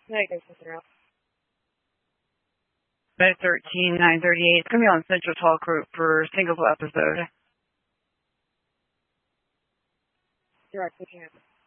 Yeah, I guess something else. Bed 13, 938. It's going to be on Central Talk Group for single episode. Direct, we can't.